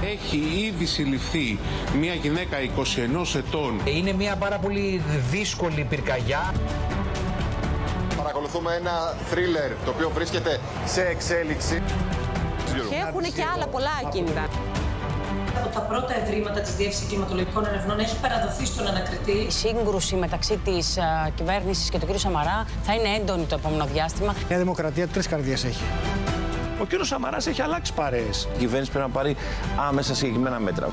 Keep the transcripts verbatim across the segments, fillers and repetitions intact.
έχει ήδη συλληφθεί μια γυναίκα είκοσι ενός ετών. Είναι μια πάρα πολύ δύσκολη πυρκαγιά. Παρακολουθούμε ένα θρίλερ το οποίο βρίσκεται σε εξέλιξη. Και έχουν και άλλα πολλά ακίνητα. Από τα πρώτα ευρήματα της Διεύθυνσης Κλιματολογικών Ερευνών έχει παραδοθεί στον ανακριτή. Η σύγκρουση μεταξύ της uh, κυβέρνησης και του κ. Σαμαρά θα είναι έντονη το επόμενο διάστημα. Η Δημοκρατία τρεις καρδιές έχει. Ο κ. Σαμαράς έχει αλλάξει παρέες. Η κυβέρνηση πρέπει να πάρει άμεσα συγκεκριμένα μέτρα.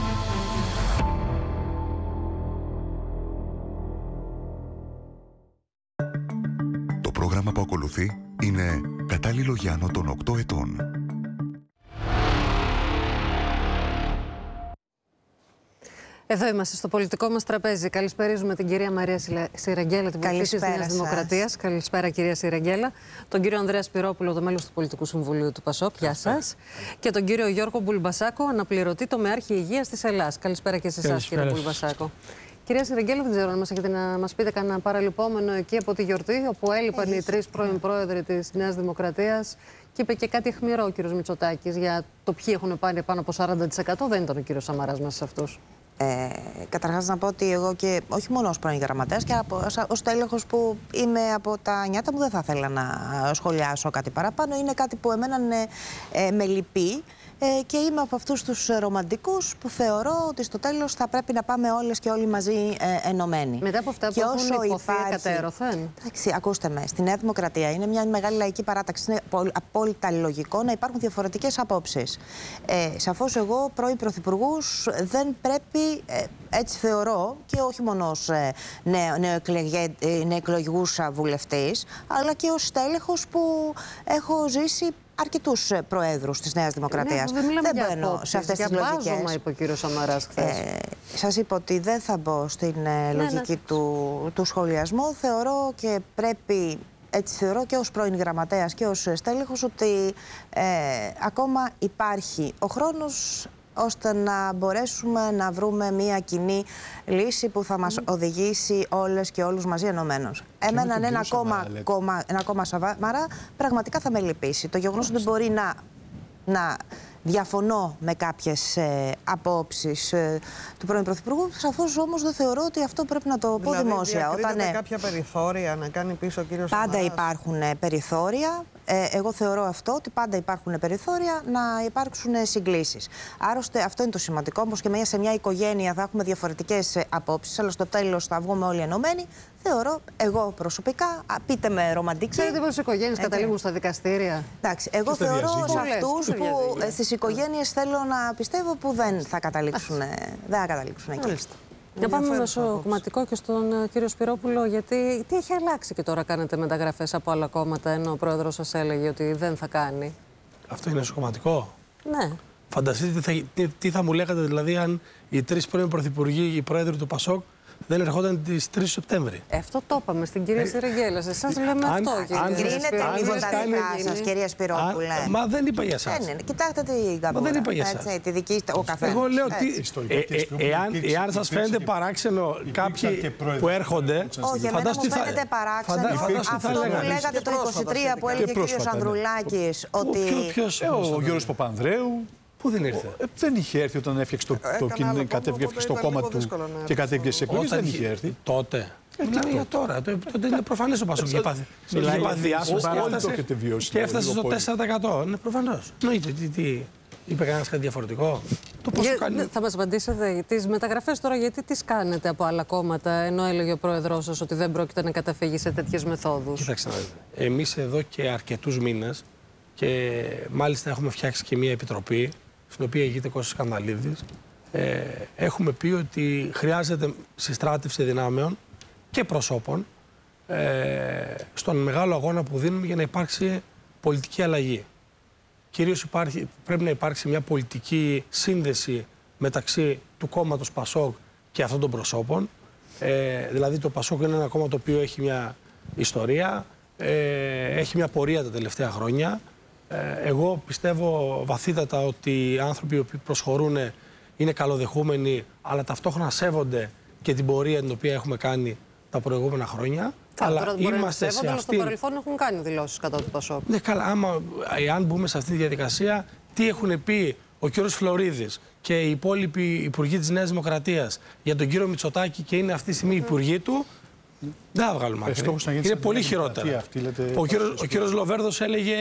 Το πρόγραμμα που ακολουθεί είναι κατάλληλο για άνω των οκτώ ετών. Εδώ είμαστε στο πολιτικό μας τραπέζι. Καλησπέριζουμε την κυρία Μαρία Σιραγγέλα, την βουλευτή της Νέας Δημοκρατίας. Καλησπέρα, κυρία Σιραγγέλα. Τον κύριο Ανδρέα Σπυρόπουλο, το μέλος του Πολιτικού Συμβουλίου του ΠΑΣΟΚ. Γεια σας. Και τον κύριο Γιώργο Μπουλμπασάκο, αναπληρωτή τομεάρχη υγείας της Ελλάδας. Καλησπέρα και σε εσάς, κύριε Μπουλμπασάκο. Κυρία Σιραγγέλα, δεν ξέρω αν μας έχετε να μας πείτε κανένα παραλυπόμενο εκεί από τη γιορτή, όπου έλειπαν οι τρεις πρώην πρόεδροι της Νέας Δημοκρατίας και είπε και κάτι αιχμηρό ο κύριος Μητσοτάκης για το ποιοι έχουν πάρει πάνω από σαράντα τοις εκατό. Δεν ήταν ο κύριος Σαμαράς μέσα σε αυτούς. Ε, καταρχάς να πω ότι εγώ και όχι μόνο ως πρώην γραμματέας και από, ως τέλεχος που είμαι από τα νιάτα μου, δεν θα ήθελα να σχολιάσω κάτι παραπάνω. Είναι κάτι που εμένα ε, με λυπεί ε, και είμαι από αυτούς τους ρομαντικούς που θεωρώ ότι στο τέλος θα πρέπει να πάμε όλες και όλοι μαζί ε, ενωμένοι. Μετά από αυτά που και έχουν υποθεί κατέρωθεν. Εντάξει, ακούστε με, στη Νέα Δημοκρατία είναι μια μεγάλη λαϊκή παράταξη. Είναι απόλυτα λογικό να υπάρχουν διαφορετικές απόψεις. Ε, σαφώς εγώ, πρώην πρωθυπουργούς, δεν πρέπει, ε, έτσι θεωρώ, και όχι μόνο ως ε, νεοεκλεγούσα βουλευτής, αλλά και ως τέλεχος που έχω ζήσει αρκετούς προέδρους της Νέας Δημοκρατίας. Ναι, δεν δεν μπαίνω σε αυτές τις λογικές. Μπάζωμα, είπε ο κύριος Σαμαράς χθες. Ε, σας είπα ότι δεν θα μπω στην ε, λογική ναι, ναι. Του, του σχολιασμού. Θεωρώ και πρέπει, έτσι θεωρώ και ως πρώην γραμματέας και ως στέλεχος, ότι ε, ακόμα υπάρχει ο χρόνος ώστε να μπορέσουμε να βρούμε μια κοινή λύση που θα μας οδηγήσει όλες και όλους μαζί ενωμένους. Εμένα ένα ακόμα, κόμμα, ένα ακόμα Σαμαρά πραγματικά θα με λυπήσει. Το γεγονός ότι μπορεί να, να διαφωνώ με κάποιες ε, απόψεις ε, του πρώην Πρωθυπουργού, σαφώς όμως δεν θεωρώ ότι αυτό πρέπει να το πω δηλαδή, δημόσια. Όταν ναι, κάποια περιθώρια να κάνει πίσω ο κύριος Πάντα Σαμαράς. υπάρχουν περιθώρια. Ε, εγώ θεωρώ αυτό, ότι πάντα υπάρχουν περιθώρια να υπάρξουν συγκλήσεις. Άρωστε, αυτό είναι το σημαντικό. Όμως και μέσα σε μια οικογένεια θα έχουμε διαφορετικές απόψεις, αλλά στο τέλος θα βγούμε όλοι ενωμένοι. Θεωρώ, εγώ προσωπικά, πείτε με ρομαντική. Ξέρετε πόσες οικογένειες καταλήγουν στα δικαστήρια. Εντάξει, εγώ θεωρώ σε αυτούς που ε, στις οικογένειες θέλω να πιστεύω που δεν θα καταλήξουν, δεν θα καταλήξουν εκεί. Να πάμε μεσοκομματικό και στον uh, κύριο Σπυρόπουλο, γιατί τι έχει αλλάξει και τώρα κάνετε μεταγραφές από άλλα κόμματα, ενώ ο πρόεδρος σας έλεγε ότι δεν θα κάνει. Αυτό είναι μεσοκομματικό. Ναι. Φανταστείτε τι θα, τι, τι θα μου λέγατε δηλαδή αν οι τρεις πρώην πρωθυπουργοί, οι πρόεδροι του ΠΑΣΟΚ, δεν ερχόταν τις τρεις Σεπτέμβρη. Ε, αυτό το είπαμε στην κυρία Σιραγγέλα. Σε εσάς λέμε αν, αυτό, κύριε αν γκρίνετε λίγο τα δικά σας, κυρία Σπυρόπουλε. Μα δεν είπα για εσάς. Ναι, ναι, κοιτάξτε την καμπούρα. Μα δεν είπα για εσάς. Έτσι, τη δική, ο καθένας. Εγώ λέω ότι ε, ε, εάν, εάν σας φαίνεται παράξενο κάποιοι που έρχονται. Όχι, εμένα μου φαίνεται παράξενο αυτό που λέγατε το είκοσι τρία που έλεγε ο κύριος Ανδρουλάκης. Ο Γιώργος Παπανδρέου. Πού δεν ήρθε. Ε, δεν είχε έρθει όταν έφτιαξε το, το, το κατέβηκε στο κόμμα του και κατέβηκε στις εκλογές. Δεν είχε έρθει. Τότε. Ε, Μιλάμε για τώρα. Τότε είναι προφανές ο Πασόκ. Μιλάει για διάσωση. Όλοι το έχετε βιώσει. Και έφτασε στο τέσσερα τοις εκατό. Είναι προφανώς. Νοείται. Τι είπε κανένας κάτι διαφορετικό. Θα μας απαντήσετε τις μεταγραφές τώρα, γιατί τις κάνετε από άλλα κόμματα, ενώ έλεγε ο πρόεδρός σας ότι δεν πρόκειται να καταφύγει σε τέτοιες μεθόδους. Κοιτάξτε, εμείς εδώ και αρκετούς μήνες και μάλιστα έχουμε φτιάξει και μια επιτροπή, στην οποία ηγείται Κώστας Σκανδαλίδης, ε, έχουμε πει ότι χρειάζεται συστράτευση δυνάμεων και προσώπων ε, στον μεγάλο αγώνα που δίνουμε για να υπάρξει πολιτική αλλαγή. Κυρίως υπάρχει, πρέπει να υπάρξει μια πολιτική σύνδεση μεταξύ του κόμματος ΠΑΣΟΚ και αυτών των προσώπων. Ε, δηλαδή το ΠΑΣΟΚ είναι ένα κόμμα το οποίο έχει μια ιστορία, ε, έχει μια πορεία τα τελευταία χρόνια. Εγώ πιστεύω βαθύτατα ότι οι άνθρωποι που προσχωρούν είναι καλοδεχούμενοι, αλλά ταυτόχρονα σέβονται και την πορεία την οποία έχουμε κάνει τα προηγούμενα χρόνια. Καλά, αλλά τώρα είμαστε σε αυτή... αυτή... στο παρελθόν έχουν κάνει δηλώσεις κατά του ΠΑΣΟΚ. Ναι, καλά, άμα εάν μπούμε σε αυτή τη διαδικασία, τι έχουν πει ο κύριος Φλωρίδης και οι υπόλοιποι υπουργοί της Νέας Δημοκρατίας για τον κύριο Μητσοτάκη και είναι αυτή τη στιγμή υπουργοί του, δεν θα βγάλουμε άκρη. Είναι πολύ χειρότερα. Αυτή, λέτε, ο, κύριος, ο κύριος Λοβέρδος έλεγε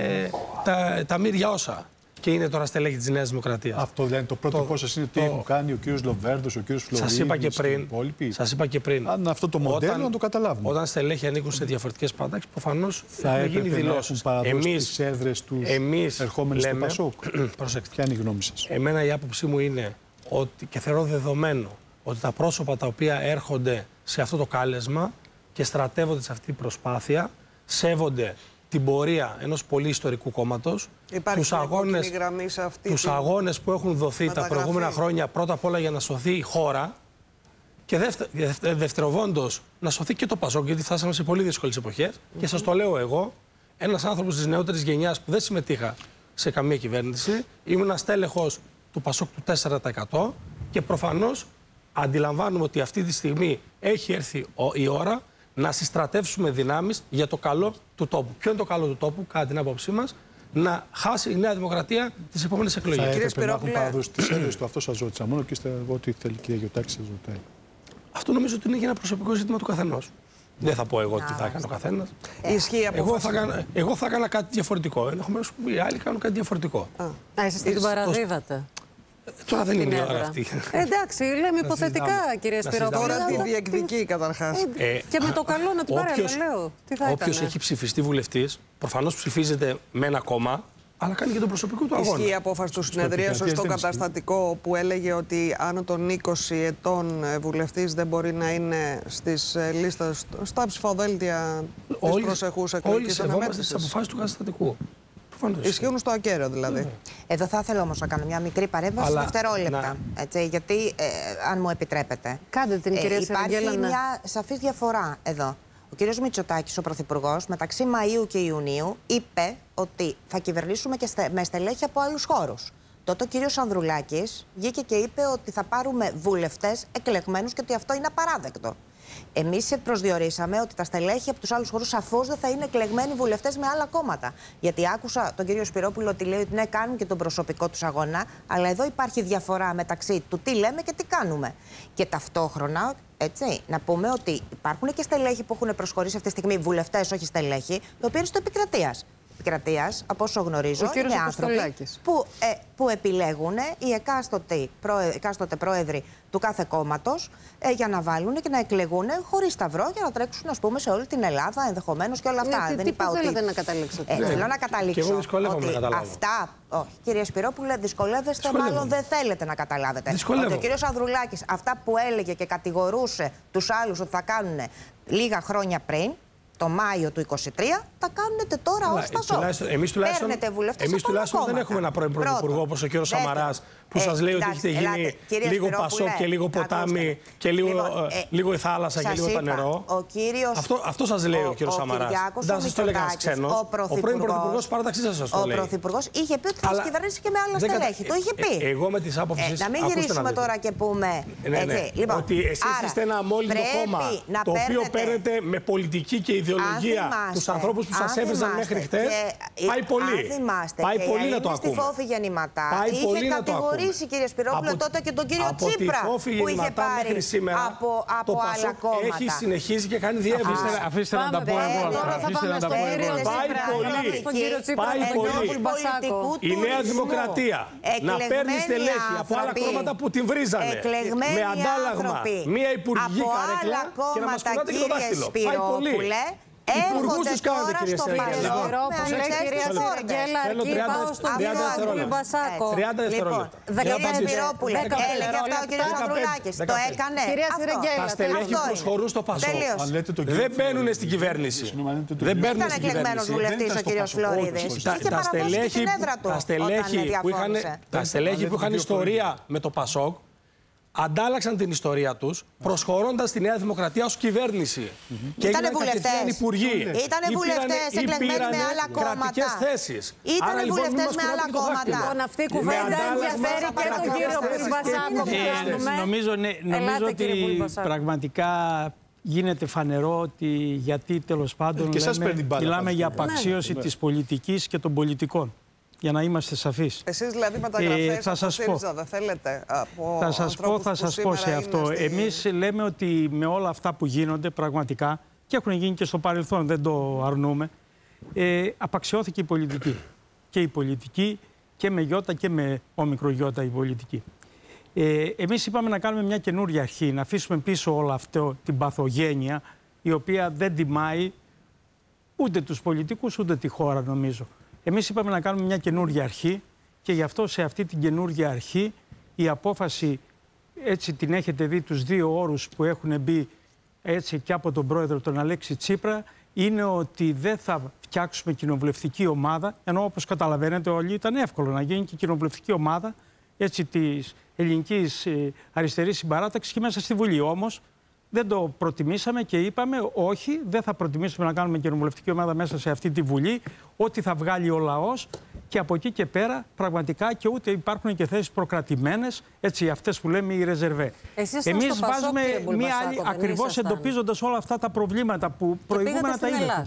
τα, τα μύρια όσα. Και είναι τώρα στελέχη της Νέας Δημοκρατίας. Αυτό δηλαδή το πρώτο το, σας είναι τι το... έχουν κάνει ο κύριος Λοβέρδος, ο κύριος Φλωρίδης. Σας είπα και πριν. Σας είπα και πριν. Αν αυτό το μοντέλο όταν, να το καταλάβουμε. Όταν στελέχη ανήκουν σε διαφορετικές παρατάξεις, προφανώς θα γίνει δηλώσεις. Εμείς τις έδρες τους ερχόμενοι στο Πασόκ. Προσέξτε. Ποια είναι η γνώμη σας? Εμένα η άποψή μου είναι ότι, και θεωρώ δεδομένο ότι τα πρόσωπα τα οποία έρχονται σε αυτό το κάλεσμα και στρατεύονται σε αυτή την προσπάθεια σέβονται την πορεία ενός πολύ ιστορικού κόμματος, τους αγώνες, τους αγώνες που έχουν δοθεί τα προηγούμενα χρόνια, πρώτα απ' όλα για να σωθεί η χώρα και δευτε, δευτε, δευτεροβόντως να σωθεί και το Πασόκ, γιατί φτάσαμε σε πολύ δύσκολες εποχές. Mm-hmm. Και σας το λέω εγώ, ένας άνθρωπος της νεότερης γενιάς που δεν συμμετείχα σε καμία κυβέρνηση, ήμουν ένας τέλεχος του Πασόκ του τέσσερα τοις εκατό και προφανώς αντιλαμβάνουμε ότι αυτή τη στιγμή έχει έρθει η ώρα να συστρατεύσουμε δυνάμεις για το καλό του τόπου. Ποιο είναι το καλό του τόπου, κατά την άποψή μας? Να χάσει η Νέα Δημοκρατία τις επόμενες εκλογές. Θα έπρεπε να έχουν παραδώσει τις έδρες του, αυτό σας ρώτησα μόνο και είστε εγώ ό,τι θέλει η κυρία Γιωτάκη σας ρωτάει. Αυτό νομίζω ότι είναι για ένα προσωπικό ζήτημα του καθενός. Δεν θα πω εγώ τι θα έκανε ο καθένας. Ισχύει εγώ, θα έκανα, εγώ θα έκανα κάτι διαφορετικό. Ενδεχομένως οι άλλοι κάνουν κάτι διαφορετικό. Α, εσείς την παραδίδατε. Τώρα δεν είναι η ώρα αυτή. Εντάξει, λέμε υποθετικά, κυρία Σπυρόπουλο. Τώρα τη διεκδικεί καταρχάς. Ε, και με το καλό να την πάρει, λέω. Τι θα όποιος έχει ψηφιστεί βουλευτής, προφανώς ψηφίζεται με ένα κόμμα, αλλά κάνει και τον προσωπικό του αγώνα. Ισχύει η απόφαση του συνεδρίας στο καταστατικό που έλεγε ότι άνω των είκοσι ετών βουλευτής δεν μπορεί να είναι στις λίστες, στα ψηφοδέλτια της προσεχούς εκλογικής αναμέτρησης. Όλοι σεβόμαστε τις αποφάσεις του καταστατικού. Ισχύουν στο ακέραιο δηλαδή. Mm. Εδώ θα ήθελα όμως να κάνω μια μικρή παρέμβαση, αλλά, δευτερόλεπτα. Να... Έτσι, γιατί, ε, αν μου επιτρέπετε. Κάντε την, κυρία ε, Υπάρχει Σεραγγέλα, μια ναι. σαφής διαφορά εδώ. Ο κύριος Μητσοτάκης, ο Πρωθυπουργός, μεταξύ Μαΐου και Ιουνίου, είπε ότι θα κυβερνήσουμε και στε, με στελέχη από άλλους χώρους. Τότε ο κύριος Ανδρουλάκης βγήκε και είπε ότι θα πάρουμε βουλευτές εκλεγμένους και ότι αυτό είναι απαράδεκτο. Εμείς προσδιορίσαμε ότι τα στελέχη από τους άλλους χώρους σαφώς δεν θα είναι εκλεγμένοι βουλευτές με άλλα κόμματα. Γιατί άκουσα τον κύριο Σπυρόπουλο ότι λέει ότι ναι, κάνουν και τον προσωπικό τους αγώνα, αλλά εδώ υπάρχει διαφορά μεταξύ του τι λέμε και τι κάνουμε. Και ταυτόχρονα, έτσι, να πούμε ότι υπάρχουν και στελέχη που έχουν προσχωρήσει αυτή τη στιγμή, βουλευτές, όχι στελέχη, το οποίο είναι στο επικρατείας. Επικρατείας, από όσο γνωρίζω, είναι άνθρωποι που, ε, που επιλέγουν οι εκάστοτε, πρόε, εκάστοτε πρόεδροι του κάθε κόμματος ε, για να βάλουν και να εκλεγούν χωρίς σταυρό για να τρέξουν, ας πούμε, σε όλη την Ελλάδα ενδεχομένως και όλα αυτά. Ναι, δεν τι είπα τι ότι... θέλετε να καταλήξετε. Ε, ναι. Θέλω να καταλήξω. Και εγώ δυσκολεύομαι ότι να καταλάβω. Αυτά, όχι, κύριε Σπυρόπουλε, δυσκολεύεστε, μάλλον δεν θέλετε να καταλάβετε. Ότι ο κύριος Ανδρουλάκης αυτά που έλεγε και κατηγορούσε τους άλλους ότι θα κάνουν λίγα χρόνια πριν, το Μάιο του είκοσι τρία, τα κάνετε τώρα ως Πασόκ. Εμείς τουλάχιστον, εμείς τουλάχιστον δεν έχουμε ένα πρώην πρωθυπουργό όπως ο κύριος Σαμαράς που σας λέει ότι έχετε γίνει λίγο Πασόκ και λίγο ποτάμι και λίγο η θάλασσα και λίγο το νερό. Αυτό σας λέει ο κύριος Σαμαράς. Δεν σας το έλεγα ένας ξένος. Ο πρώην πρωθυπουργός παράταξής σας το λέει. Ο πρωθυπουργός είχε πει ότι θα κυβερνήσει και με άλλα στελέχη. Το είχε πει. Εγώ με τις άποψεις. Να μην γυρίσουμε τώρα και πούμε. Ότι εσείς είστε ένα αμόλυντο κόμμα το οποίο παίρνετε με πολιτική και ιδεολογία τους ανθρώπους που σας έβριζαν μέχρι χτες. Πάει πολύ. Πάει πολύ να το ακούμε. Είχε κατηγορήσει, κύριε Σπυρόπουλο, τότε και τον κύριο Τσίπρα που είχε πάρει από, από άλλα κόμματα. Έχει συνεχίσει και κάνει διεύρυνση. Αφήστε να τα πω εγώ. Αφήστε να τα πω εγώ. Πάει πολύ. Πάει πολύ. Η Νέα Δημοκρατία να παίρνει στελέχη από άλλα κόμματα που την βρίζανε. Με αντάλλαγμα μία υπουργική καρέκλα και να μας κουνάτε και το δάχτυλο. Πάει πολύ. Υπουργούς τους κάνετε, κυρία Σεραγγέλα. Κυρία Σεραγγέλα, αρκεί πάω στον κύριο Μπασάκο. τριάντα δευτερόλεπτα. Κύριε Σπυρόπουλε, έλεγε αυτά ο κύριος Ανδρουλάκης. Το έκανε. Κυρία Σεραγγέλα, τα στελέχη προσχωρούν στο Πασόκ. Δεν μπαίνουν στην κυβέρνηση. Δεν μπαίνουν στην κυβέρνηση. Ήταν εκλεγμένος βουλευτής ο κύριος Φλωρίδης. Τα στελέχη που είχαν ιστορία με το Πασόκ αντάλλαξαν την ιστορία τους προσχωρώντας στη Νέα Δημοκρατία ως κυβέρνηση. Mm-hmm. Και ήτανε βουλευτές. Υπουργοί. Ήτανε βουλευτές εκλεγμένοι με άλλα κόμματα. Θέσεις. Ήτανε Άρα, βουλευτές λοιπόν, με άλλα κόμματα. Λοιπόν, αυτή η κουβέντα ενδιαφέρει και τον κύριο Μπασάκο. Νομίζω, ναι, νομίζω ότι πραγματικά γίνεται φανερό ότι γιατί τέλος πάντων λέμε, μιλάμε για απαξίωση της πολιτικής και των πολιτικών. για να είμαστε σαφείς. Εσείς δηλαδή μεταγραφές ε, θα από ΣΥΡΙΖΑ δεν θέλετε από θα σας πω, θα σας πω σε αυτό. Στη... Εμείς λέμε ότι με όλα αυτά που γίνονται πραγματικά, και έχουν γίνει και στο παρελθόν, δεν το αρνούμε, ε, απαξιώθηκε η πολιτική. Και η πολιτική και με γιώτα και με όμικρο γιώτα η πολιτική. Ε, εμείς είπαμε να κάνουμε μια καινούρια αρχή, να αφήσουμε πίσω όλο αυτό την παθογένεια, η οποία δεν τιμάει ούτε τους πολιτικούς ούτε τη χώρα, νομίζω. Εμείς είπαμε να κάνουμε μια καινούρια αρχή και γι' αυτό σε αυτή την καινούρια αρχή η απόφαση, έτσι την έχετε δει τους δύο όρους που έχουν μπει έτσι και από τον πρόεδρο τον Αλέξη Τσίπρα, είναι ότι δεν θα φτιάξουμε κοινοβουλευτική ομάδα, ενώ όπως καταλαβαίνετε όλοι ήταν εύκολο να γίνει και κοινοβουλευτική ομάδα έτσι της ελληνικής αριστερής συμπαράταξης και μέσα στη Βουλή. Όμως δεν το προτιμήσαμε και είπαμε όχι, δεν θα προτιμήσουμε να κάνουμε κοινοβουλευτική ομάδα μέσα σε αυτή τη Βουλή, ό,τι θα βγάλει ο λαός, και από εκεί και πέρα πραγματικά και ούτε υπάρχουν και θέσεις προκρατημένες, έτσι αυτές που λέμε οι ρεζερβέ. Εμείς βάζουμε μία άλλη, ακριβώς εντοπίζοντας όλα αυτά τα προβλήματα που προηγούμενα τα είδατε.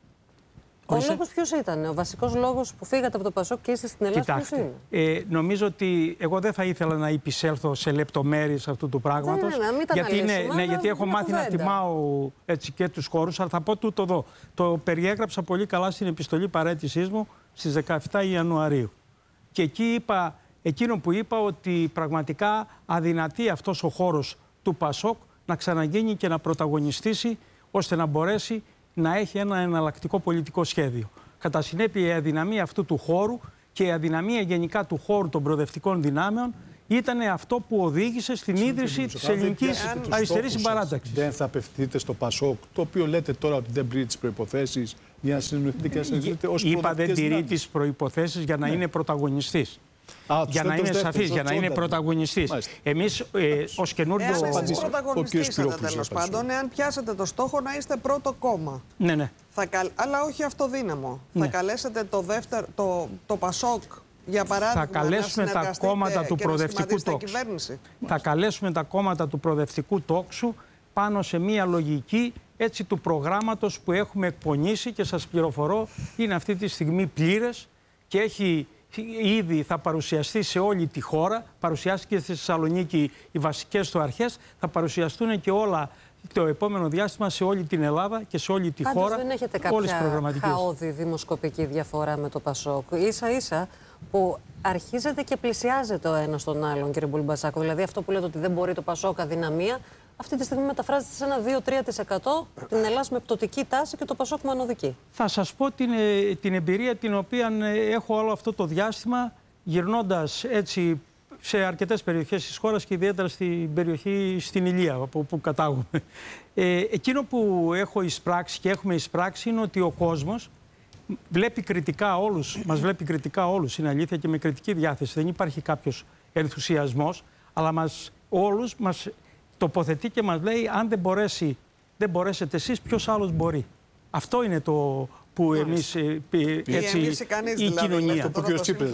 Ο λόγος ποιος ήταν, ο βασικός λόγος που φύγατε από το Πασόκ και είστε στην Ελλάδα? Κοιτάξτε, ε, νομίζω ότι εγώ δεν θα ήθελα να υπησέλθω σε λεπτομέρειες αυτού του πράγματος. Ναι, ναι, ναι, γιατί, είναι, ναι, γιατί έχω μάθει κουβέντα. να τιμάω έτσι, και τους χώρους, αλλά θα πω τούτο εδώ. Το περιέγραψα πολύ καλά στην επιστολή παραίτησής μου στις δεκαεφτά Ιανουαρίου. Και εκεί είπα, εκείνο που είπα, ότι πραγματικά αδυνατεί αυτός ο χώρος του Πασόκ να ξαναγίνει και να πρωταγωνιστήσει, ώστε να μπορέσει να έχει ένα εναλλακτικό πολιτικό σχέδιο. Κατά συνέπεια, η αδυναμία αυτού του χώρου και η αδυναμία γενικά του χώρου των προοδευτικών δυνάμεων ήταν αυτό που οδήγησε στην ίδρυση της ελληνικής αριστερής συμπαράταξης. Δεν θα απευθυνθείτε στο Πασόκ, το οποίο λέτε τώρα ότι δεν πληρεί τις προϋποθέσεις για να συνεννοηθείτε και να συνεννοηθείτε ως Είπα δεν τηρεί τις προϋποθέσεις για να ναι. είναι πρωταγωνιστής. Α, για να είναι σαφής, για να είναι πρωταγωνιστής. Εμείς ε, ως καινούριο... Εάν εσείς πρωταγωνιστήσατε τέλος πάντων, εάν πιάσετε το στόχο να είστε πρώτο κόμμα. Ναι, ναι. Θα καλ... Αλλά όχι αυτοδύναμο. Ναι. Θα καλέσετε το, δεύτερο, το, το Πασόκ, για παράδειγμα, θα καλέσουμε να τα κόμματα του προοδευτικού τόξου. Θα καλέσουμε τα κόμματα του προοδευτικού τόξου πάνω σε μία λογική έτσι του προγράμματος που έχουμε εκπονήσει και σας πληροφορώ είναι αυτή τη στιγμή πλήρες και έχει... Ήδη θα παρουσιαστεί σε όλη τη χώρα, παρουσιάστηκε στη Θεσσαλονίκη οι βασικές του αρχές, θα παρουσιαστούν και όλα το επόμενο διάστημα σε όλη την Ελλάδα και σε όλη τη Πάντως χώρα. Δεν έχετε κάποια χαόδη δημοσκοπική διαφορά με το Πασόκ. Ίσα ίσα που αρχίζετε και πλησιάζετε ο ένας τον άλλον, κύριε Μπουλμπασάκο. Δηλαδή αυτό που λέτε ότι δεν μπορεί το Πασόκ αδυναμία, αυτή τη στιγμή μεταφράζεται σε ένα δύο με τρία τοις εκατό την Ελλάδα με πτωτική τάση και το Πασόκ με ανωδική. Θα σας πω την, την εμπειρία την οποία έχω όλο αυτό το διάστημα γυρνώντας έτσι σε αρκετές περιοχές της χώρας και ιδιαίτερα στην περιοχή στην Ηλία από που κατάγομαι. Ε, εκείνο που έχω εισπράξει και έχουμε εισπράξει είναι ότι ο κόσμος βλέπει κριτικά όλους, μας βλέπει κριτικά όλους, είναι αλήθεια, και με κριτική διάθεση. Δεν υπάρχει κάποιος ενθουσιασμός, αλλά μας, όλους μας τοποθετεί και μας λέει αν δεν, μπορέσει, δεν μπορέσετε εσείς, ποιος άλλος μπορεί. Αυτό είναι το που εμείς, έτσι, η, η κοινωνία. Το κύριο Τσίπρα.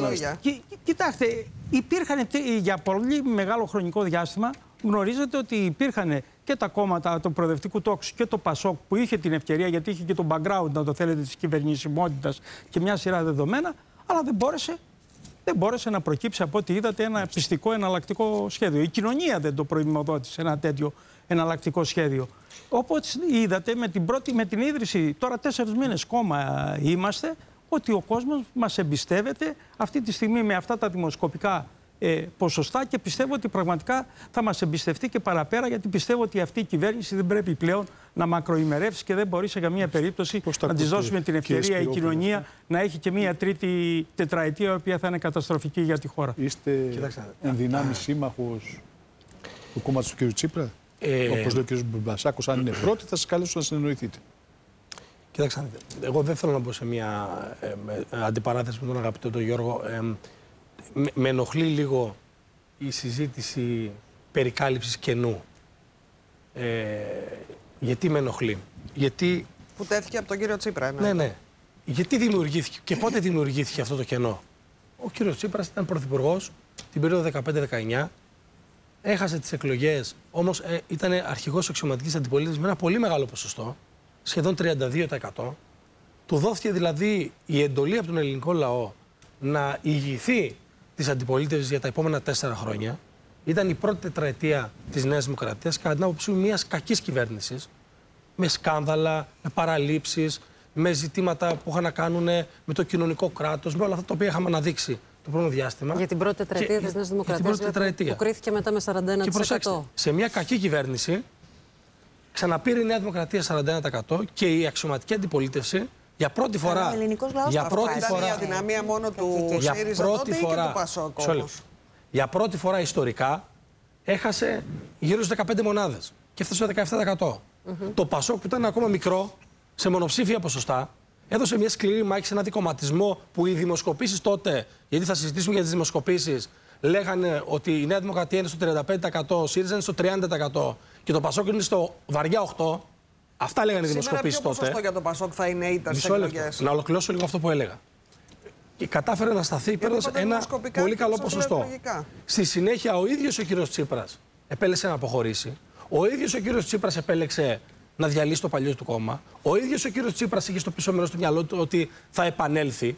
Κοιτάξτε, υπήρχαν για πολύ μεγάλο χρονικό διάστημα, γνωρίζετε ότι υπήρχαν και τα κόμματα του προοδευτικού τόξου και το Πασόκ που είχε την ευκαιρία, γιατί είχε και το background, να το θέλετε, της κυβερνησιμότητας και μια σειρά δεδομένα, αλλά δεν μπόρεσε, δεν μπόρεσε να προκύψει από ό,τι είδατε ένα πιστικό εναλλακτικό σχέδιο. Η κοινωνία δεν το προημοδότησε ένα τέτοιο εναλλακτικό σχέδιο. Όπως είδατε με την, πρώτη, με την ίδρυση, τώρα τέσσερις μήνες κόμμα είμαστε, ότι ο κόσμος μας εμπιστεύεται αυτή τη στιγμή με αυτά τα δημοσκοπικά ε, ποσοστά και πιστεύω ότι πραγματικά θα μας εμπιστευτεί και παραπέρα, γιατί πιστεύω ότι αυτή η κυβέρνηση δεν πρέπει πλέον να μακροημερεύσει και δεν μπορεί σε καμία περίπτωση να της δώσουμε την ευκαιρία η κοινωνία να έχει και μία τρίτη τετραετία η οποία θα είναι καταστροφική για τη χώρα. Είστε εν δυνάμει σύμμαχος του κόμματος του κ. Τσίπρα? Ε, Όπως λέει ο κ. Μπασάκος, αν είναι πρώτη, θα σας καλέσω να συνεννοηθείτε. Κοιτάξτε, εγώ δεν θέλω να μπω σε μια ε, αντιπαράθεση με τον αγαπητό τον Γιώργο. Ε, με, με ενοχλεί λίγο η συζήτηση περικάλυψης κενού. Ε, γιατί με ενοχλεί? Γιατί... Που τέθηκε από τον κύριο Τσίπρα. Ναι, ναι. Γιατί δημιουργήθηκε και πότε δημιουργήθηκε αυτό το κενό? Ο κύριος Τσίπρας ήταν πρωθυπουργός την περίοδο δεκαπέντε δεκαεννιά. Έχασε τις εκλογές, όμως ε, ήταν αρχηγός αξιωματικής αντιπολίτευσης με ένα πολύ μεγάλο ποσοστό, σχεδόν τριάντα δύο τοις εκατό. Του δόθηκε δηλαδή η εντολή από τον ελληνικό λαό να ηγηθεί της αντιπολίτευσης για τα επόμενα τέσσερα χρόνια. Ήταν η πρώτη τετραετία της Νέας Δημοκρατίας, κατά την άποψή μου, μιας κακής κυβέρνησης, με σκάνδαλα, με παραλήψεις, με ζητήματα που είχαν να κάνουν με το κοινωνικό κράτος, με όλα αυτά τα οποία είχαμε αναδείξει το πρώτο διάστημα. Για την πρώτη τετραετία της Νέας Δημοκρατίας, που κρίθηκε μετά με σαράντα ένα τοις εκατό. Και προσέξτε, σε μια κακή κυβέρνηση ξαναπήρε η Νέα Δημοκρατία σαράντα ένα τοις εκατό και η αξιωματική αντιπολίτευση για πρώτη φορά. Για πρώτη φορά. Ήταν η αδυναμία μόνο του ΣΥΡΙΖΑ τότε ή και του ΠΑΣΟΚ όμως? Για πρώτη φορά ιστορικά έχασε γύρω στις δεκαπέντε μονάδες και έφτασε στο δεκαεπτά τοις εκατό. Mm-hmm. Το ΠΑΣΟΚ, που ήταν ακόμα μικρό, σε μονοψήφια ποσοστά, έδωσε μια σκληρή μάχη σε ένα δικομματισμό που οι δημοσκοπήσεις τότε, γιατί θα συζητήσουμε για τις δημοσκοπήσεις, λέγανε ότι η Νέα Δημοκρατία είναι στο τριάντα πέντε τοις εκατό, ο ΣΥΡΙΖΑ είναι στο τριάντα τοις εκατό και το ΠΑΣΟΚ είναι στο βαριά οκτώ τοις εκατό. Αυτά λέγανε οι δημοσκοπήσεις τότε. Σήμερα ποιο ποσοστό για το ΠΑΣΟΚ θα είναι ήττα στις εκλογές? Να ολοκληρώσω λίγο αυτό που έλεγα. Και κατάφερε να σταθεί παίρνοντας ένα πολύ καλό ποσοστό. Στη συνέχεια ο ίδιος ο κύριος Τσίπρας επέλεξε να αποχωρήσει. Ο ίδιος ο κύριος Τσίπρας επέλεξε να διαλύσει το παλιό του κόμμα. Ο ίδιος ο κύριος Τσίπρας είχε στο πίσω μέρος του μυαλό του ότι θα επανέλθει.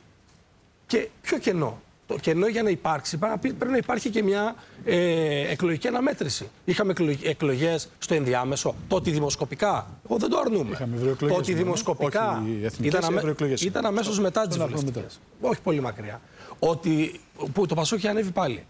Και ποιο κενό? Το κενό για να υπάρξει πρέπει να υπάρχει και μια ε, εκλογική αναμέτρηση. Είχαμε εκλογές στο ενδιάμεσο. Το ότι δημοσκοπικά, εγώ δεν το αρνούμε. Το ότι δημοσκοπικά ήταν, αμέ, ήταν αμέσως μετά τις βουλευτικές. Όχι πολύ μακριά. Ότι, που το ΠΑΣΟΚ είχε ανέβει πάλι.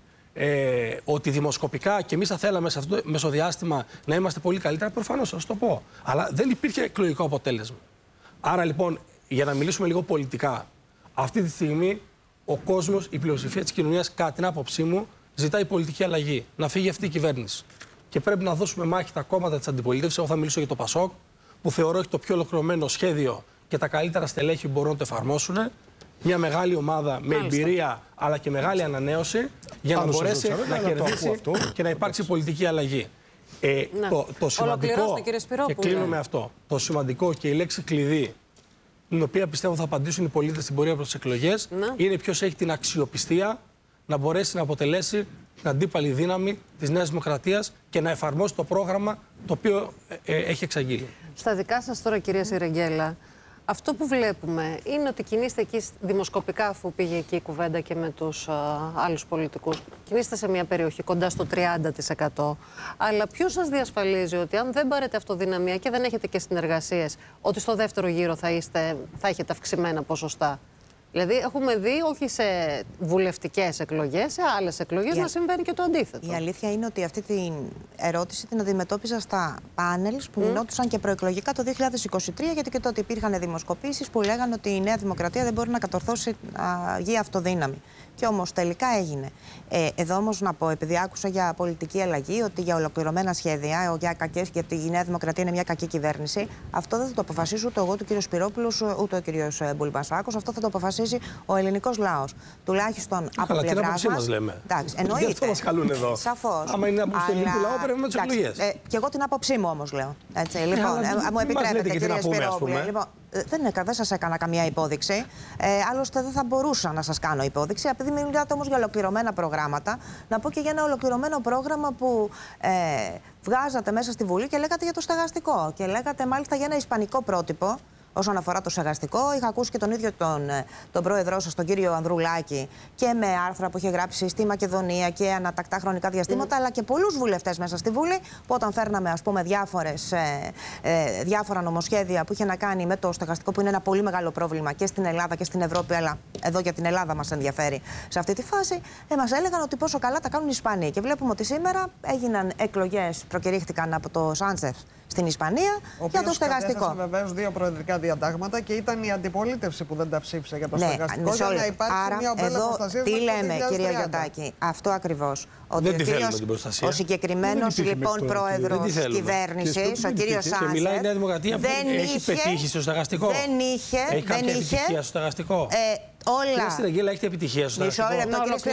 Ε, ότι δημοσκοπικά και εμείς θα θέλαμε σε αυτό το μεσοδιάστημα να είμαστε πολύ καλύτερα, προφανώς θα σας το πω. Αλλά δεν υπήρχε εκλογικό αποτέλεσμα. Άρα λοιπόν, για να μιλήσουμε λίγο πολιτικά, αυτή τη στιγμή ο κόσμος, η πλειοψηφία της κοινωνίας, κατά την άποψή μου, ζητάει πολιτική αλλαγή. Να φύγει αυτή η κυβέρνηση. Και πρέπει να δώσουμε μάχη τα κόμματα της αντιπολίτευσης. Εγώ θα μιλήσω για το ΠΑΣΟΚ, που θεωρώ έχει το πιο ολοκληρωμένο σχέδιο και τα καλύτερα στελέχη που μπορούν να το εφαρμόσουν. Μια μεγάλη ομάδα με εμπειρία αλλά και μεγάλη ανανέωση για να μπορέσει να κερδίσει και να υπάρξει πολιτική αλλαγή. Ε, το, το σημαντικό, και κλείνω με αυτό, το σημαντικό και η λέξη κλειδί, την οποία πιστεύω θα απαντήσουν οι πολίτες στην πορεία προς τις εκλογές, είναι ποιος έχει την αξιοπιστία να μπορέσει να αποτελέσει την αντίπαλη δύναμη της Νέας Δημοκρατίας και να εφαρμόσει το πρόγραμμα το οποίο ε, ε, έχει εξαγγείλει. Στα δικά σας τώρα, κυρία Σιραγγέλα, αυτό που βλέπουμε είναι ότι κινείστε εκεί δημοσκοπικά, αφού πήγε εκεί η κουβέντα και με τους α, άλλους πολιτικούς. Κινείστε σε μια περιοχή κοντά στο τριάντα τοις εκατό. Αλλά ποιος σας διασφαλίζει ότι αν δεν πάρετε αυτοδυναμία και δεν έχετε και συνεργασίες, ότι στο δεύτερο γύρο θα, είστε, θα έχετε αυξημένα ποσοστά? Δηλαδή, έχουμε δει όχι σε βουλευτικές εκλογές, σε άλλες εκλογές να συμβαίνει και το αντίθετο. Η αλήθεια είναι ότι αυτή την ερώτηση την αντιμετώπιζα στα πάνελ που mm. γινόντουσαν και προεκλογικά το δύο χιλιάδες είκοσι τρία, γιατί και τότε υπήρχαν δημοσκοπήσεις που λέγανε ότι η Νέα Δημοκρατία δεν μπορεί να κατορθώσει γη αυτοδύναμη. Και όμως τελικά έγινε. Ε, εδώ όμως να πω, επειδή άκουσα για πολιτική αλλαγή, ότι για ολοκληρωμένα σχέδια, για κακές, γιατί η Νέα Δημοκρατία είναι μια κακή κυβέρνηση, αυτό δεν θα το αποφασίσω ούτε εγώ, του κ. Σπυρόπουλος, ούτε ο κ. Μπουλμπασάκος. Αυτό θα το αποφασίσει ο ελληνικός λαός. Τουλάχιστον από πλευράς μας. Εντάξει, εννοείται. Γι' αυτό μας καλούν εδώ. Σαφώς. Άμα είναι άποψη του ελληνικού λαού, πρέπει να τις εκλογές. Ε, και εγώ την άποψή μου όμως λέω. Έτσι, λοιπόν, ε, μου επιτρέπετε, κ. Σπυρόπουλε. Λοιπόν, δεν, δεν σας έκανα καμία υπόδειξη. Ε, άλλωστε δεν θα μπορούσα να σας κάνω υπόδειξη. Επειδή μιλάτε όμως για ολοκληρωμένα προγράμματα, να πω και για ένα ολοκληρωμένο πρόγραμμα που ε, βγάζατε μέσα στη Βουλή και λέγατε για το στεγαστικό. Και λέγατε μάλιστα για ένα ισπανικό πρότυπο όσον αφορά το στεγαστικό. Είχα ακούσει και τον ίδιο τον, τον πρόεδρό σας, τον κύριο Ανδρουλάκη, και με άρθρα που είχε γράψει στη Μακεδονία και ανατακτά χρονικά διαστήματα, mm. αλλά και πολλούς βουλευτές μέσα στη Βουλή, που όταν φέρναμε, ας πούμε, διάφορες, ε, ε, διάφορα νομοσχέδια που είχε να κάνει με το στεγαστικό, που είναι ένα πολύ μεγάλο πρόβλημα και στην Ελλάδα και στην Ευρώπη, αλλά εδώ για την Ελλάδα μας ενδιαφέρει σε αυτή τη φάση, ε, μας έλεγαν ότι πόσο καλά τα κάνουν οι Ισπανοί. Και βλέπουμε ότι σήμερα έγιναν εκλογές, προκηρύχθηκαν από το Σάντσεφ στην Ισπανία για το στεγαστικό. Κατέθεσε βεβαίως δύο προεδρικά διατάγματα και ήταν η αντιπολίτευση που δεν τα ψήφισε για το ναι, στεγαστικό. Για να υπάρξει άρα, μια ομπρέλα προστασίας. Τι λέμε, κυρία Γιωτάκη, αυτό ακριβώς. Ότι δεν ο, τη κύριος, την προστασία. Ο συγκεκριμένος λοιπόν πρόεδρος Κυβέρνησης, ο κύριος Σάντσεφ, και μιλάει η Νέα Δημοκρατία που έχει πετύχει στο στεγαστικό. Δεν είχε. Έχει κάποια επιτυχία στο στεγαστικό. Όλα. Κύριε Σιραγγέλα, έχετε επιτυχία στο στεγαστικό? Μισό λεπτό, κύριε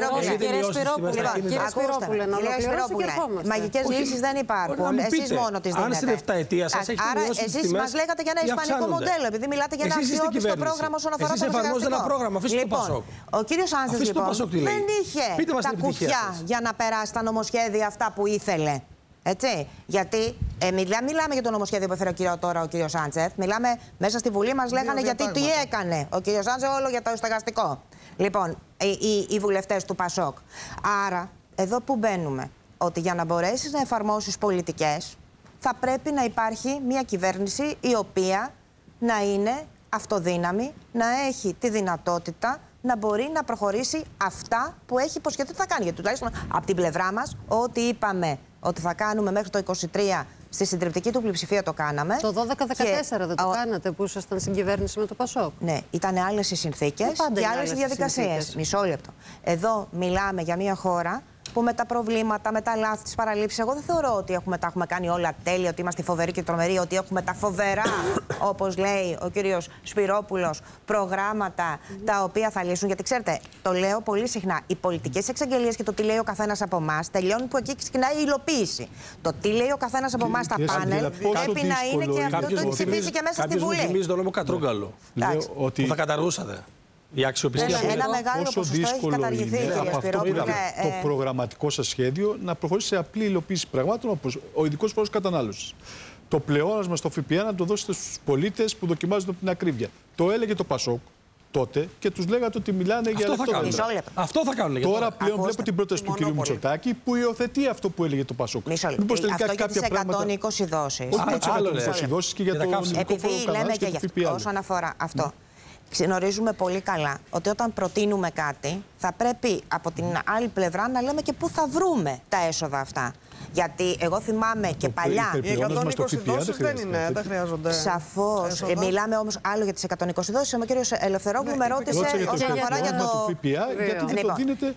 Σπυρόπουλε. Μαγικές λύσεις δεν υπάρχουν. Εσείς μόνο τις δίνετε. Αν στην εφταετία σας έχετε μειώσει τις τιμές, εσείς μας λέγατε για ένα ισπανικό μοντέλο, επειδή μιλάτε για ένα αξιόπιστο πρόγραμμα όσον αφορά το στεγαστικό. Εσείς εφαρμόζετε ένα πρόγραμμα, αφήστε το Πασόκ. Ο κύριος Σάντσεφ λοιπόν δεν είχε τα κουκιά για να περάσει τα νομοσχέδια αυτά που ήθελε. Έτσι, γιατί ε, μιλά, μιλάμε για το νομοσχέδιο που έφερε ο κύριο, τώρα ο κύριος Σάντσεφ. Μιλάμε μέσα στη Βουλή, μας λέγανε γιατί τι έκανε ο κύριος Σάντσεφ όλο για το στεγαστικό. Λοιπόν, οι, οι, οι βουλευτές του Πασόκ. Άρα, εδώ που μπαίνουμε, ότι για να μπορέσεις να εφαρμόσεις πολιτικές, θα πρέπει να υπάρχει μια κυβέρνηση η οποία να είναι αυτοδύναμη, να έχει τη δυνατότητα να μπορεί να προχωρήσει αυτά που έχει υποσχεθεί ότι θα κάνει. Γιατί τουλάχιστον από την πλευρά μας, ό,τι είπαμε ότι θα κάνουμε μέχρι το είκοσι τρία στη συντριπτική του πλειοψηφία το κάναμε. Το δώδεκα δεκατέσσερα και... δεν το κάνατε που ήσασταν στην κυβέρνηση με το Πασόκ. Ναι, ήταν άλλες οι συνθήκες και άλλες οι διαδικασίες. Μισό λεπτό. Εδώ μιλάμε για μια χώρα που με τα προβλήματα, με τα λάθη, τις παραλήψεις, εγώ δεν θεωρώ ότι έχουμε, τα έχουμε κάνει όλα τέλεια, ότι είμαστε φοβεροί και τρομεροί, ότι έχουμε τα φοβερά, όπως λέει ο κύριος Σπυρόπουλος, προγράμματα mm-hmm. τα οποία θα λύσουν. Γιατί ξέρετε, το λέω πολύ συχνά, οι πολιτικές εξαγγελίες και το τι λέει ο καθένας από εμάς τελειώνουν που εκεί ξεκινάει η υλοποίηση. Το τι λέει ο καθένας από εμάς στα πάνελ πρέπει να είναι και αυτό το έχει ψηφίσει και μέσα στη Βουλή. Κάποιος μου θυμίζει τον νόμο Κατρούγκαλο, που θα καταργούσατε. Η αξιοπιστία ένα, ένα μεγάλο πόσο ποσοστό έχει καταργηθεί, κύριε Σπυρόπουλε. Το προγραμματικό σας σχέδιο να προχωρήσει σε απλή υλοποίηση πραγμάτων όπως ο ειδικός φόρος κατανάλωσης. Το πλεόνασμα στο ΦΠΑ να το δώσετε στους πολίτες που δοκιμάζονται από την ακρίβεια. Το έλεγε το Πασόκ τότε και τους λέγατε ότι μιλάνε αυτό για λεπτό. Αυτό θα κάνουν. Τώρα, τώρα πλέον βλέπω την πρόταση του κυρίου Μητσοτάκη που υιοθετεί αυτό που έλεγε το Πασόκ. Μισό λεπτό. Αυτό για τις εκατόν είκοσι δόσεις. Όχι για τις εκατόν είκοσι δόσεις και για το ειδικό φόρο κατανάλωσης και το ΦΠΑ. Όσον αφορά αυτό. Γνωρίζουμε πολύ καλά ότι όταν προτείνουμε κάτι, θα πρέπει από την άλλη πλευρά να λέμε και πού θα βρούμε τα έσοδα αυτά. Γιατί εγώ θυμάμαι και παλιά. Οι εκατόν είκοσι δόσεις δεν είναι, δεν χρειάζονται. Σαφώς. Ε, μιλάμε όμως άλλο για τις εκατόν είκοσι δόσεις. Ο κύριος Ελευθερόπουλου με ρώτησε όσον αφορά για το ΦΠΑ, γιατί δεν το δίνετε.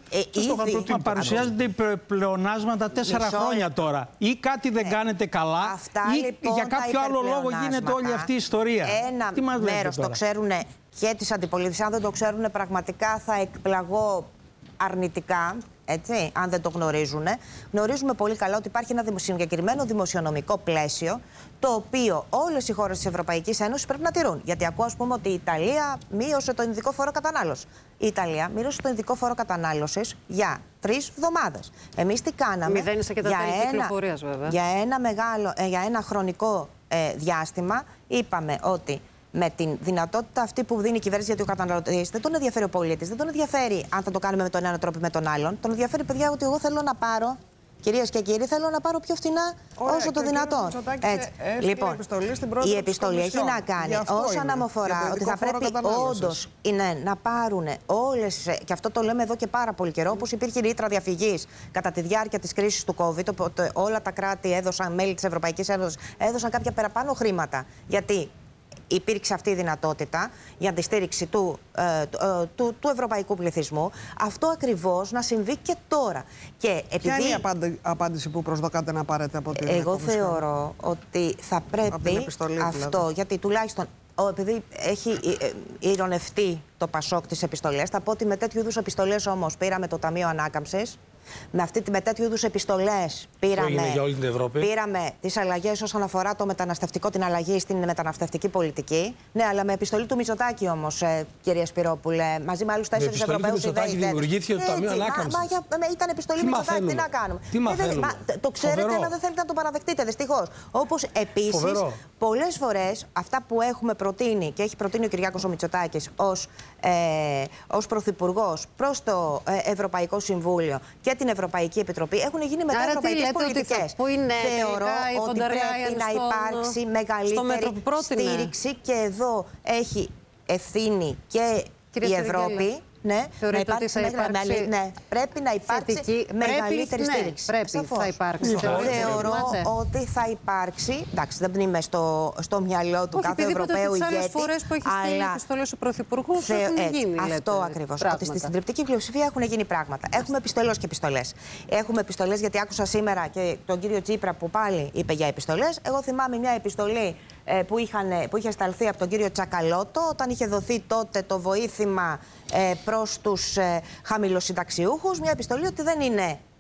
Μα παρουσιάζονται πλεονάσματα τέσσερα χρόνια τώρα. Ή κάτι δεν κάνετε καλά, ή για κάποιο άλλο λόγο γίνεται όλη αυτή η ιστορία. Ένα μέρος το ξέρουν και τις αντιπολίτευσεις. Αν δεν το ξέρουν, πραγματικά θα εκπλαγώ αρνητικά. Έτσι, αν δεν το γνωρίζουν. Γνωρίζουμε πολύ καλά ότι υπάρχει ένα συγκεκριμένο δημοσιονομικό πλαίσιο, το οποίο όλες οι χώρες της Ευρωπαϊκής Ένωσης πρέπει να τηρούν. Γιατί ακούω, ας πούμε, ότι η Ιταλία μείωσε τον ειδικό φόρο κατανάλωσης. Η Ιταλία μείωσε τον ειδικό φόρο κατανάλωσης για τρεις εβδομάδες. Εμείς τι κάναμε? Μηδένισε και τα τέλη κυκλοφορίας, βέβαια. Για ένα, μεγάλο, ε, για ένα χρονικό ε, διάστημα είπαμε ότι με την δυνατότητα αυτή που δίνει η κυβέρνηση, γιατί ο καταναλωτής δεν τον ενδιαφέρει ο πολίτης, δεν τον ενδιαφέρει αν θα το κάνουμε με τον ένα τρόπο ή με τον άλλον. Τον ενδιαφέρει, παιδιά, ότι εγώ θέλω να πάρω, κυρίες και κύριοι, θέλω να πάρω πιο φθηνά. Ωραία, όσο το δυνατόν. Έτσι. Λοιπόν, επιστολή στην η επιστολή έχει να κάνει όσον αφορά ότι θα πρέπει όντως να πάρουν όλες, και αυτό το λέμε εδώ και πάρα πολύ καιρό, όπως υπήρχε η ρήτρα διαφυγής κατά τη διάρκεια της κρίσης του COVID, οπότε όλα τα κράτη έδωσαν, μέλη της Ευρωπαϊκής Ένωσης, έδωσαν κάποια παραπάνω χρήματα. Γιατί υπήρξε αυτή η δυνατότητα για τη στήριξη του, ε, του, του ευρωπαϊκού πληθυσμού. Αυτό ακριβώς να συμβεί και τώρα. Και επειδή... Ποια είναι η απάντη, απάντηση που προσδοκάτε να πάρετε από την Εγώ θεωρώ ότι θα πρέπει επιστολή, αυτό, δηλαδή. Γιατί τουλάχιστον επειδή έχει ειρωνευτεί το Πασόκ τις επιστολές, θα πω ότι με τέτοιου είδους επιστολές όμως πήραμε το Ταμείο Ανάκαμψης. Με, αυτή, με τέτοιου είδους επιστολές πήραμε, πήραμε τις αλλαγές όσον αφορά το μεταναστευτικό, την αλλαγή στην μεταναστευτική πολιτική. Ναι, αλλά με επιστολή του Μητσοτάκη όμως, ε, κυρία Σπυρόπουλε, μαζί με άλλους τέσσερις Ευρωπαίους ιδέες. Δημιουργήθηκε το Ταμείο Ανάκαμψης. Μα, μα, μα, ήταν επιστολή Μητσοτάκη, τι να κάνουμε. Τι ε, μα, το ξέρετε, Φοβερό. Αλλά δεν θέλετε να το παραδεχτείτε, δυστυχώς. Όπως επίσης, πολλές φορές αυτά που έχουμε προτείνει και έχει προτείνει ο Κυριάκος ο Μητσοτάκης ως, ε, ως πρωθυπουργός προς το ε, Ευρωπαϊκό Συμβούλιο και την Ευρωπαϊκή Επιτροπή έχουν γίνει μετά ευρωπαϊκές πολιτικές. Θεωρώ ότι πρέπει να υπάρξει μεγαλύτερη στήριξη και εδώ έχει ευθύνη και η Ευρώπη. Ναι, θεωρείτε ότι θα υπάρξει... ναι, πρέπει να υπάρξει θετική... μεγαλύτερη πρέπει, στήριξη. Ναι, πρέπει, θα υπάρξει. Θεωρώ ότι θα υπάρξει. Εντάξει, δεν είμαι στο, στο μυαλό του Όχι, κάθε Ευρωπαίου ηγέτη. Άλλες φορές που έχει στείλει επιστολές ο Πρωθυπουργός θε... έχουν γίνει. Αυτό ακριβώς. Ότι στη συντριπτική πλειοψηφία έχουν γίνει πράγματα. Έχουμε επιστολές και επιστολές. Έχουμε επιστολές, γιατί άκουσα σήμερα και τον κύριο Τσίπρα που πάλι είπε για επιστολές. Εγώ θυμάμαι μια επιστολή που, είχαν, που είχε σταλθεί από τον κύριο Τσακαλώτο όταν είχε δοθεί τότε το βοήθημα ε, προς τους ε, χαμηλοσυνταξιούχους. Μια επιστολή ότι δεν είναι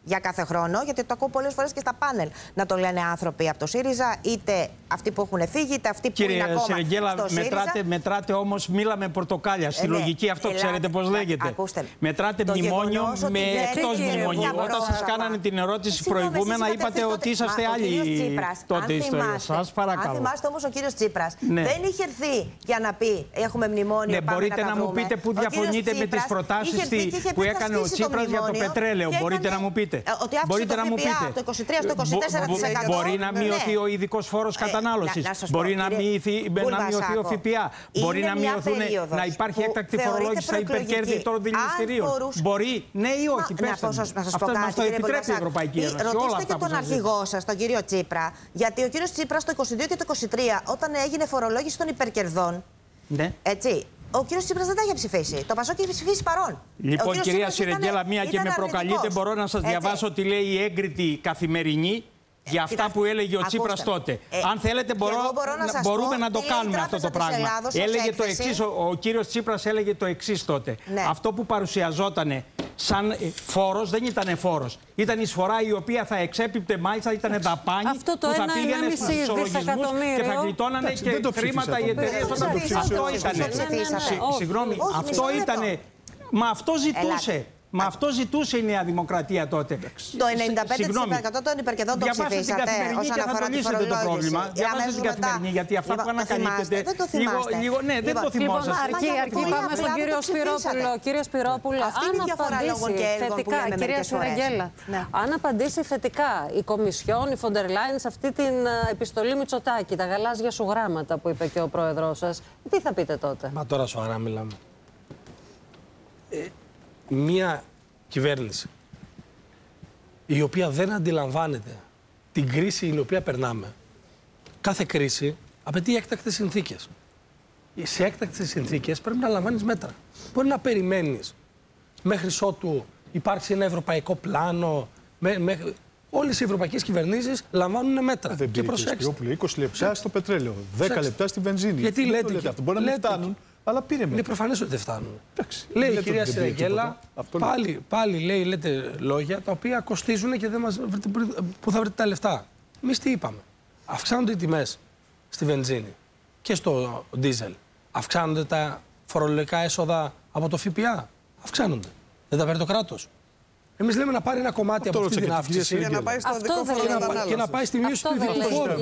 για κάθε χρόνο, γιατί το ακούω πολλές φορές και στα πάνελ να το λένε άνθρωποι από το ΣΥΡΙΖΑ, είτε αυτοί που έχουν φύγει, είτε αυτοί που Κύριε είναι ακόμα Σιρεγγέλα, στο ΣΥΡΙΖΑ. μετράτε, μετράτε όμως μήλα με πορτοκάλια. Στη ε, ναι. λογική αυτό Ελά, ξέρετε πώς λέγεται. Ακούστε, μετράτε μνημόνιο με εκτός μνημονίου. Όταν σας κάνανε την ερώτηση προηγούμενα, είπατε ότι είσαστε άλλοι τότε ιστορία. Σας παρακαλώ. Αν θυμάστε όμως ο κύριος Τσίπρας ναι. δεν είχε έρθει για να πει έχουμε μνημόνιο. Ναι, μπορείτε να, να μου πείτε που διαφωνείτε με τις προτάσεις που έκανε ο Τσίπρας για το πετρέλαιο. Μπορείτε να μου πείτε. Ότι άφησε το ΦΠΑ από το είκοσι τρία στο είκοσι τέσσερα τοις εκατό. Μπορεί να μειωθεί ο ειδικός φόρος κατανάλωσης. Μπορεί να μειωθεί ο ΦΠΑ. Μπορεί να υπάρχει έκτακτη φορολόγηση στα υπερκέρδη των δηληστηρίων. Μπορεί, ναι ή όχι. Πέστε μου. Αυτό μας το επιτρέπει η Ευρωπαϊκή Ένωση. Ρωτήστε και τον αρχηγό σας, τον κύριο Τσίπρα, γιατί ο κύριος Τσίπρας το είκοσι δύο και το είκοσι τρία, όταν έγινε φορολόγηση των υπερκερδών, έτσι, ο κύριος Τσίπρας δεν τα είχε ψηφίσει. Το Πασόκ είχε ψηφίσει παρόν. Λοιπόν, κυρία Σιρεγγέλα, μία και με προκαλείτε, μπορώ να σας διαβάσω τι λέει η έγκριτη Καθημερινή για αυτά που έλεγε ο Τσίπρας τότε. Ε, Αν θέλετε, μπορώ, μπορώ να μπορούμε πω, να το κάνουμε αυτό το πράγμα. Ελλάδος, έλεγε το εξής, ο, ο κύριος Τσίπρας έλεγε το εξής τότε. Ναι. Αυτό που παρουσιαζόταν σαν φόρος δεν ήταν φόρος. Ήταν εισφορά η οποία θα εξέπιπτε, μάλιστα ήταν δαπάνη αυτό το που θα πήγαινε στους ισολογισμούς και θα γλιτώνανε και χρήματα οι εταιρείες. Αυτό ήταν. Συγγνώμη, αυτό ήταν. Μα αυτό ζητούσε. Μα αυτό ζητούσε η Νέα Δημοκρατία τότε. Το ενενήντα πέντε τοις εκατό των υπερκερδών το ψηφίσατε όσον αφορά τη φορολόγηση. Διαβάστε την Καθημερινή, γιατί αυτά που ανακαλύπτεται. Δεν το θυμάστε. Λίγο, ναι, δεν το θυμόσαστε. Αρκεί, αρκεί, πάμε στον κύριο Σπυρόπουλο. Κύριε Σπυρόπουλο, αν απαντήσει θετικά, κυρία Σιρεγγέλα, αν απαντήσει θετικά η Κομισιόν, η Φοντερ Λάιεν σε αυτή την επιστολή Μητσοτάκη, τα γαλάζια σου γράμματα που είπε και ο πρόεδρός σας, τι θα πείτε τότε? Μα τώρα σοβαρά μιλάμε. Μία κυβέρνηση η οποία δεν αντιλαμβάνεται την κρίση την οποία περνάμε. Κάθε κρίση απαιτεί έκτακτες συνθήκες. Σε έκτακτες συνθήκες πρέπει να λαμβάνεις μέτρα. Μπορεί να περιμένεις μέχρι ότου υπάρξει ένα ευρωπαϊκό πλάνο. Με, με, όλες οι ευρωπαϊκές κυβερνήσεις λαμβάνουν μέτρα. Δεν και προσέξτε. είκοσι λεπτά στο πετρέλαιο, δέκα λεπτά στη βενζίνη. Γιατί λέτε, λέτε, αυτό. Μπορεί να μην φτάνουν. Αλλά πήρε είναι προφανές ότι δεν φτάνουν. Εντάξει, λέει η κυρία Σιρεγγέλα, πάλι, πάλι λέει, λέτε λόγια τα οποία κοστίζουν και δεν μας, πού θα βρείτε τα λεφτά. Εμείς τι είπαμε? Αυξάνονται οι τιμές στη βενζίνη και στο ντίζελ. Αυξάνονται τα φορολογικά έσοδα από το ΦΠΑ. Αυξάνονται. Δεν τα παίρνει το κράτος. Εμείς λέμε να πάρει ένα κομμάτι αυτό από αυτή την αύξηση για να πάει στο δικό φορολογικό και να πάει στη μείωση του ιδιωτικού φόρου.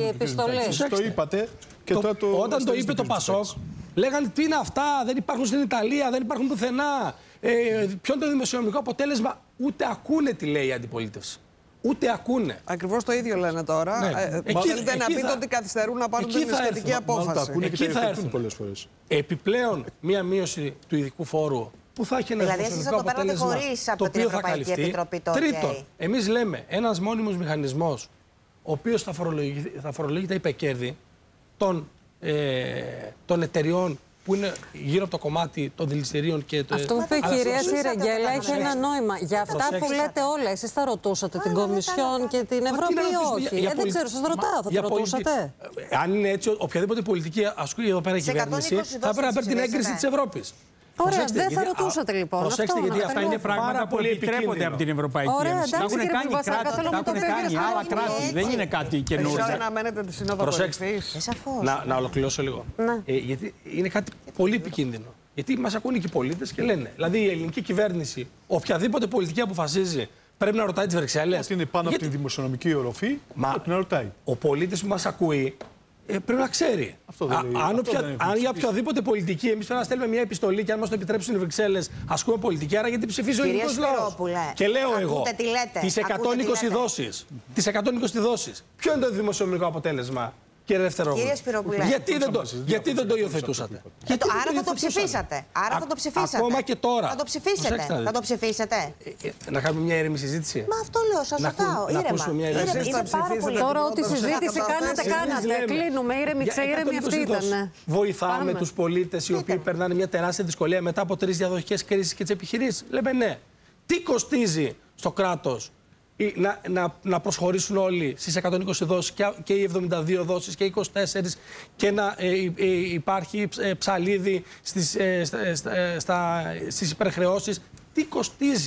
Το είπατε και το, τώρα το. Όταν το είπε το Πασόκ, λέγανε τι είναι αυτά, δεν υπάρχουν στην Ιταλία, δεν υπάρχουν πουθενά. Ε, ποιο είναι το δημοσιονομικό αποτέλεσμα? Ούτε ακούνε τι λέει η αντιπολίτευση. Ούτε ακούνε. Ακριβώς το ίδιο λένε τώρα. Ναι. Ε, εκεί, θέλετε να πείτε θα... ότι καθυστερούν να πάρουν την σχετική απόφαση. Εκεί θα έρθουν πολλές φορές. Επιπλέον, μία μείωση του ειδικού φόρου που θα έχει ένα δηλαδή, δημοσιονομικό αποτέλεσμα το οποίο θα καλυφθεί. Τρίτον, εμείς λέμε ένας μόνιμος μηχανισμός ο οποίος θα φορολογεί, θα φορολογεί τα υπερκέρδη των, ε, των εταιριών που είναι γύρω από το κομμάτι των δηληστηρίων και το. Αυτό που είπε η κυρία Σιρεγγέλα έχει ένα νόημα. Για αυτά που λέτε όλα, εσείς θα ρωτούσατε την Κομισιόν και την Ευρώπη ή όχι? Δεν ξέρω, σας ρωτάω, θα το ρωτούσατε? Αν είναι έτσι, οποιαδήποτε πολιτική ασκούει εδώ πέρα η κυβέρνηση, θα πρέπει να παίρνει την έγκριση της Ευρώπης. Ωραία, δεν θα ρωτούσατε λοιπόν. Προσέξτε, γιατί αυτά είναι πράγματα που επιτρέπονται από την Ευρωπαϊκή Ένωση. Τα έχουν κάνει κράτη, τα έχουν κάνει άλλα κράτη. Δεν είναι κάτι καινούργιο. Εσείς αναμένετε τη Σύνοδο Κορυφής? Να ολοκληρώσω λίγο. Γιατί είναι κάτι πολύ επικίνδυνο. Γιατί μας ακούνε και οι πολίτες και λένε, δηλαδή η ελληνική κυβέρνηση, οποιαδήποτε πολιτική αποφασίζει, πρέπει να ρωτάει τις Βρυξέλλες. Ότι είναι πάνω από τη δημοσιονομική οροφή, πρέπει να ρωτάει. Ο πολίτης που μας ακούει Ε, πρέπει να ξέρει. Αυτό δεν λέει, Α, αν, αυτό οποια, δεν αν για οποιαδήποτε πολιτική εμείς πρέπει να στέλνουμε μια επιστολή και αν μας το επιτρέψουν οι Βρυξέλλες, ασκούμε πολιτική, άρα γιατί ψηφίζει ο ελληνικός λαός. Και λέω εγώ, τις εκατόν είκοσι δόσεις, τις εκατόν είκοσι δόσεις, ποιο είναι το δημοσιονομικό αποτέλεσμα? Κύριε Δευτερόπουλο, γιατί, δεν το, γιατί δεν το υιοθετούσατε? Γιατί το, άρα θα το ψηφίσατε. Άρα θα το ψηφίσατε. Ακόμα και τώρα. Θα το ψηφίσετε. Θα το ψηφίσετε. Ε, ε, να κάνουμε μια ήρεμη συζήτηση. Μα αυτό λέω, σας ρωτάω. Ήρεμα. Τώρα ό,τι συζήτηση κάνατε, κάνατε. Κλείνουμε. Ήρεμη, ξεήρεμη αυτή ήταν. Βοηθάμε τους πολίτες οι οποίοι περνάνε μια τεράστια δυσκολία μετά από τρεις διαδοχικές κρίσεις και τις επιχειρήσεις? Λέμε ναι. Τι κοστίζει στο κράτος Να, να, να προσχωρήσουν όλοι στις εκατόν είκοσι δόσεις και, και οι εβδομήντα δύο δόσεις και οι είκοσι τέσσερα και να ε, ε, υπάρχει ε, ψαλίδι στις, ε, στα, στα, στις υπερχρεώσεις? Τι κοστίζει?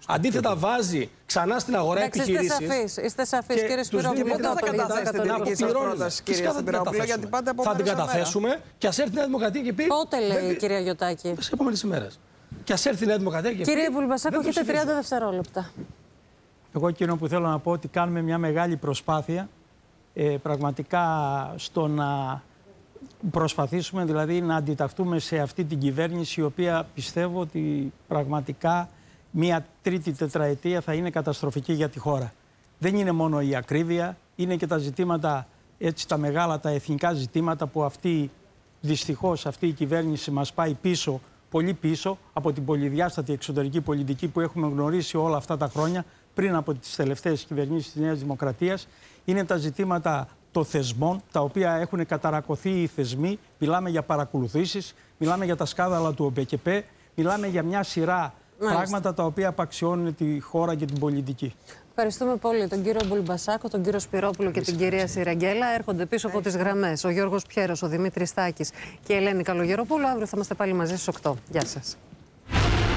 Αντίθετα, βάζει ξανά στην αγορά επιχειρήσεις. Είστε σαφείς, είστε σαφείς κύριε Σπυρόπουλο. Δεν θα καταθέσετε την δική σας πρόταση, κύριε Σπυρόπουλο, γιατί πάτε από θα την μέρα σε καταθέσουμε μέρα. και ας έρθει η Νέα Δημοκρατία και πει. Πότε λέει η κυρία Γιωτάκη? Στις επόμενες ημέρες. Και ας έρθει η Νέα Δημοκρατία και πει. Κύριε Μπουλμπασάκο, έχετε τριάντα δευτερόλεπτα. Εγώ εκείνο που θέλω να πω ότι κάνουμε μια μεγάλη προσπάθεια ε, πραγματικά στο να προσπαθήσουμε δηλαδή να αντιταχθούμε σε αυτή την κυβέρνηση, η οποία πιστεύω ότι πραγματικά μια τρίτη τετραετία θα είναι καταστροφική για τη χώρα. Δεν είναι μόνο η ακρίβεια, είναι και τα ζητήματα, έτσι τα μεγάλα, τα εθνικά ζητήματα που αυτή, δυστυχώς αυτή η κυβέρνηση μας πάει πίσω, πολύ πίσω από την πολυδιάστατη εξωτερική πολιτική που έχουμε γνωρίσει όλα αυτά τα χρόνια πριν από τις τελευταίες κυβερνήσεις της Νέας Δημοκρατίας. Είναι τα ζητήματα των θεσμών, τα οποία έχουν καταρακωθεί οι θεσμοί. Μιλάμε για παρακολουθήσεις, μιλάμε για τα σκάνδαλα του ΟΠΕΚΕΠΕ, μιλάμε για μια σειρά Μάλιστα. πράγματα τα οποία απαξιώνουν τη χώρα και την πολιτική. Ευχαριστούμε πολύ τον κύριο Μπουλμπασάκο, τον κύριο Σπυρόπουλο και την κυρία Σιραγγέλα. Έρχονται πίσω από τις γραμμές ο Γιώργος Πιέρος, ο Δημήτρης Τάκης και η Ελένη Καλογεροπούλου. Αύριο θα είμαστε πάλι μαζί στις οκτώ. Γεια σας.